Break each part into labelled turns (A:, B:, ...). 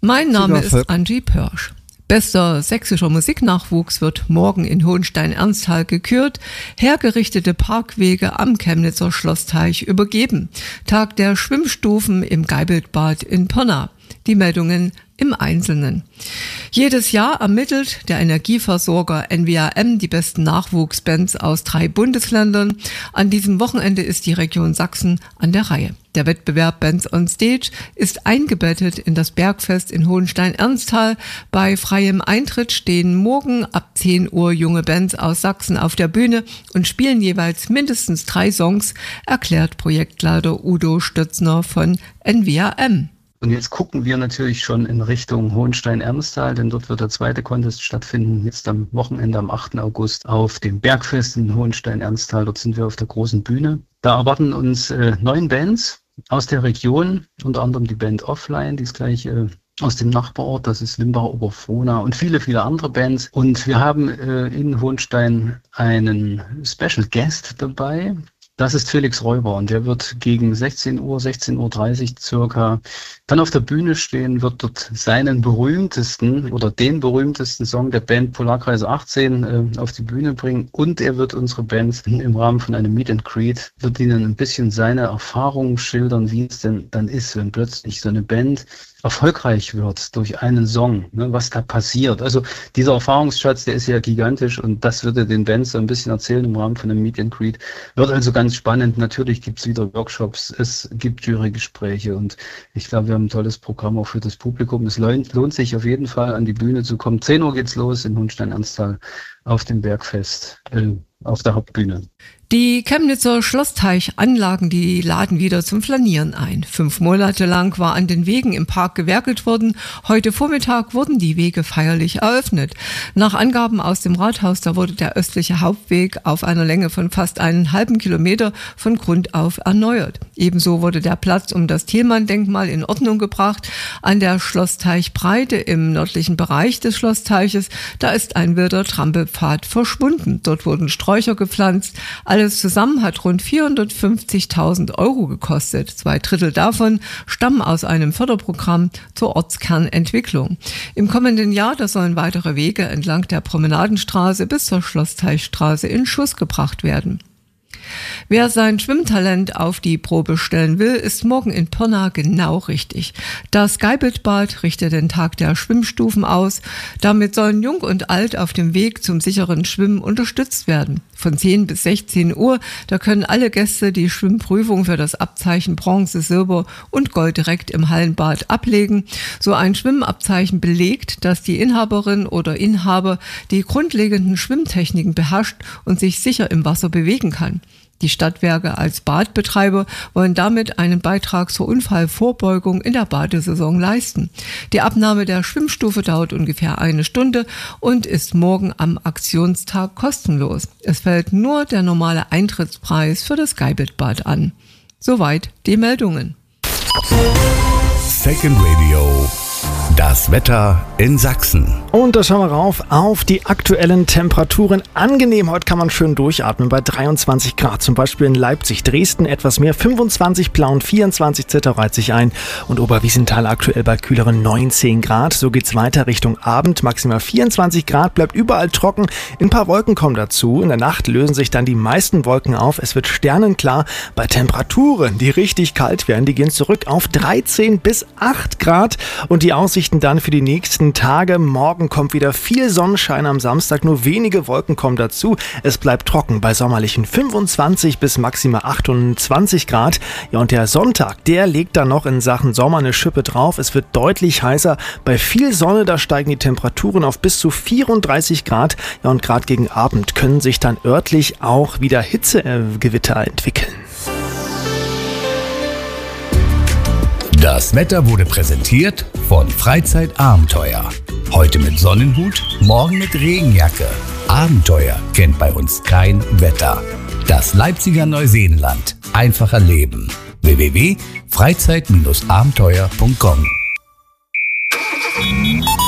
A: Mein Name ist Angie Pörsch. Bester sächsischer Musiknachwuchs wird morgen in Hohenstein-Ernsthal gekürt, hergerichtete Parkwege am Chemnitzer Schlossteich übergeben. Tag der Schwimmstufen im Geibelbad in Pirna. Die Meldungen im Einzelnen. Jedes Jahr ermittelt der Energieversorger NWAM die besten Nachwuchsbands aus 3 Bundesländern. An diesem Wochenende ist die Region Sachsen an der Reihe. Der Wettbewerb Bands on Stage ist eingebettet in das Bergfest in Hohenstein-Ernsthal. Bei freiem Eintritt stehen morgen ab 10 Uhr junge Bands aus Sachsen auf der Bühne und spielen jeweils mindestens 3 Songs, erklärt Projektleiter Udo Stötzner von NWAM.
B: Und jetzt gucken wir natürlich schon in Richtung Hohenstein-Ernsthal, denn dort wird der zweite Contest stattfinden, jetzt am Wochenende am 8. August auf dem Bergfest in Hohenstein-Ernsthal. Dort sind wir auf der großen Bühne. Da erwarten uns 9 Bands aus der Region, unter anderem die Band Offline, die ist gleich aus dem Nachbarort, das ist Limbach-Oberfrohna und viele, viele andere Bands. Und wir haben in Hohenstein einen Special Guest dabei. Das ist Felix Räuber und der wird gegen 16 Uhr, 16.30 Uhr circa dann auf der Bühne stehen, wird dort seinen berühmtesten oder den berühmtesten Song der Band Polarkreise 18 auf die Bühne bringen und er wird unsere Band im Rahmen von einem Meet and Greet, wird ihnen ein bisschen seine Erfahrungen schildern, wie es denn dann ist, wenn plötzlich so eine Band erfolgreich wird durch einen Song, ne, was da passiert. Also dieser Erfahrungsschatz, der ist ja gigantisch und das wird er den Bands so ein bisschen erzählen im Rahmen von einem Meet and Greet. Wird also ganz spannend. Natürlich gibt's wieder Workshops, es gibt Jurygespräche und ich glaube, wir haben ein tolles Programm auch für das Publikum. Es lohnt sich auf jeden Fall, an die Bühne zu kommen. 10 Uhr geht's los in Hohenstein-Ernsthal auf dem Bergfest, auf der Hauptbühne.
A: Die Chemnitzer Schlossteich-Anlagen, die laden wieder zum Flanieren ein. 5 Monate lang war an den Wegen im Park gewerkelt worden. Heute Vormittag wurden die Wege feierlich eröffnet. Nach Angaben aus dem Rathaus, da wurde der östliche Hauptweg auf einer Länge von fast 1,5 Kilometer von Grund auf erneuert. Ebenso wurde der Platz um das Thielmann-Denkmal in Ordnung gebracht. An der Schlossteichbreite im nördlichen Bereich des Schlossteiches, da ist ein wilder Trampelpfad verschwunden. Dort wurden Sträucher gepflanzt. Alles zusammen hat rund 450.000 Euro gekostet. 2/3 davon stammen aus einem Förderprogramm zur Ortskernentwicklung. Im kommenden Jahr, da sollen weitere Wege entlang der Promenadenstraße bis zur Schlossteichstraße in Schuss gebracht werden. Wer sein Schwimmtalent auf die Probe stellen will, ist morgen in Pirna genau richtig. Das Geibelbad richtet den Tag der Schwimmstufen aus. Damit sollen Jung und Alt auf dem Weg zum sicheren Schwimmen unterstützt werden. Von 10 bis 16 Uhr, da können alle Gäste die Schwimmprüfung für das Abzeichen Bronze, Silber und Gold direkt im Hallenbad ablegen. So ein Schwimmabzeichen belegt, dass die Inhaberin oder Inhaber die grundlegenden Schwimmtechniken beherrscht und sich sicher im Wasser bewegen kann. Die Stadtwerke als Badbetreiber wollen damit einen Beitrag zur Unfallvorbeugung in der Badesaison leisten. Die Abnahme der Schwimmstufe dauert ungefähr 1 Stunde und ist morgen am Aktionstag kostenlos. Es fällt nur der normale Eintrittspreis für das Geibelbad an. Soweit die Meldungen.
C: Second Radio. Das Wetter in Sachsen.
D: Und da schauen wir rauf auf die aktuellen Temperaturen. Angenehm, heute kann man schön durchatmen bei 23 Grad. Zum Beispiel in Leipzig, Dresden etwas mehr, 25, Plauen 24, Zittau reiht sich ein. Und Oberwiesenthal aktuell bei kühleren 19 Grad. So geht's weiter Richtung Abend, maximal 24 Grad, bleibt überall trocken. Ein paar Wolken kommen dazu. In der Nacht lösen sich dann die meisten Wolken auf. Es wird sternenklar bei Temperaturen, die richtig kalt werden. Die gehen zurück auf 13 bis 8 Grad. Und die Aussichten dann für die nächsten Tage. Morgen kommt wieder viel Sonnenschein am Samstag, nur wenige Wolken kommen dazu. Es bleibt trocken bei sommerlichen 25 bis maximal 28 Grad. Ja, und der Sonntag, der legt dann noch in Sachen Sommer eine Schippe drauf. Es wird deutlich heißer. Bei viel Sonne, da steigen die Temperaturen auf bis zu 34 Grad. Ja, und gerade gegen Abend können sich dann örtlich auch wieder Hitzegewitter entwickeln.
C: Das Wetter wurde präsentiert von Freizeitabenteuer. Heute mit Sonnenhut, morgen mit Regenjacke. Abenteuer kennt bei uns kein Wetter. Das Leipziger Neuseenland. Einfach erleben. www.freizeit-abenteuer.com.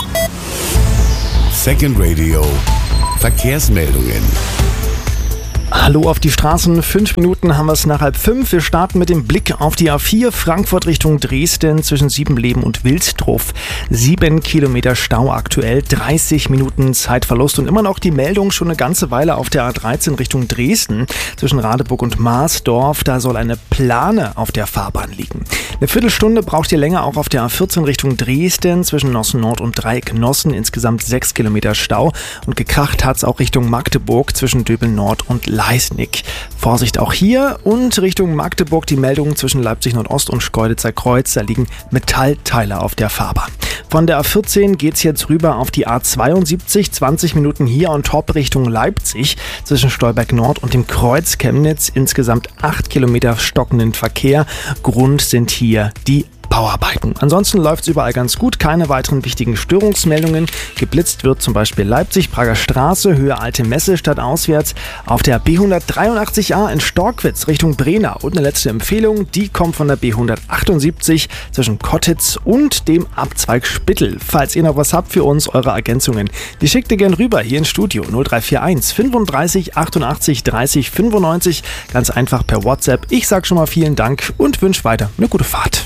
E: Second Radio. Verkehrsmeldungen.
D: Hallo auf die Straßen, 5 Minuten haben wir es nach 4:30. Wir starten mit dem Blick auf die A4 Frankfurt Richtung Dresden zwischen Siebenleben und Wilsdruff. 7 Kilometer Stau aktuell, 30 Minuten Zeitverlust und immer noch die Meldung schon eine ganze Weile auf der A13 Richtung Dresden zwischen Radeburg und Marsdorf. Da soll eine Plane auf der Fahrbahn liegen. Eine Viertelstunde braucht ihr länger auch auf der A14 Richtung Dresden zwischen Nossen Nord und Dreieck Nossen. Insgesamt 6 Kilometer Stau und gekracht hat es auch Richtung Magdeburg zwischen Döbel Nord und Leisnig. Vorsicht auch hier und Richtung Magdeburg die Meldungen zwischen Leipzig Nordost und Schkeuditzer Kreuz. Da liegen Metallteile auf der Fahrbahn. Von der A14 geht es jetzt rüber auf die A72, 20 Minuten hier on top Richtung Leipzig zwischen Stolberg Nord und dem Kreuz Chemnitz. Insgesamt 8 Kilometer stockenden Verkehr. Grund sind hier die Bauarbeiten. Ansonsten läuft es überall ganz gut, keine weiteren wichtigen Störungsmeldungen. Geblitzt wird zum Beispiel Leipzig, Prager Straße, Höhe Alte Messe stadtauswärts. Auf der B183a in Storkwitz Richtung Brena. Und eine letzte Empfehlung, die kommt von der B178 zwischen Kottitz und dem Abzweig Spittel. Falls ihr noch was habt für uns, eure Ergänzungen, die schickt ihr gern rüber hier ins Studio 0341 35 88 30 95. Ganz einfach per WhatsApp. Ich sag schon mal vielen Dank und wünsche weiter eine gute Fahrt.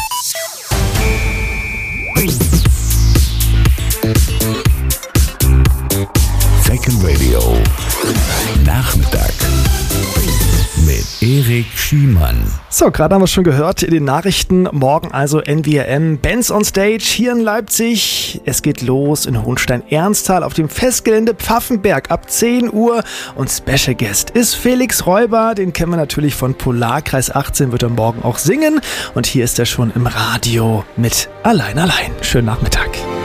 C: Second Radio Nachmittag mit Erik Schiemann.
D: So, gerade haben wir es schon gehört in den Nachrichten. Morgen also NWRM Bands on Stage hier in Leipzig. Es geht los in Hohenstein-Ernsthal auf dem Festgelände Pfaffenberg ab 10 Uhr. Und Special Guest ist Felix Räuber. Den kennen wir natürlich von Polarkreis 18, wird er morgen auch singen. Und hier ist er schon im Radio mit Allein, Allein. Schönen Nachmittag.